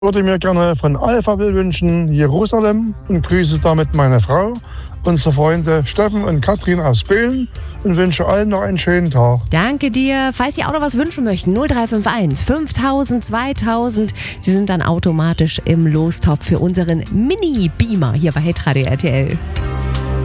Würde mir gerne von Alphaville wünschen, Jerusalem, und grüße damit meine Frau, unsere Freunde Steffen und Katrin aus Böhlen und wünsche allen noch einen schönen Tag. Danke dir. Falls Sie auch noch was wünschen möchten, 0351 5000 2000. Sie sind dann automatisch im Lostopf für unseren Mini-Beamer hier bei Hitradio RTL.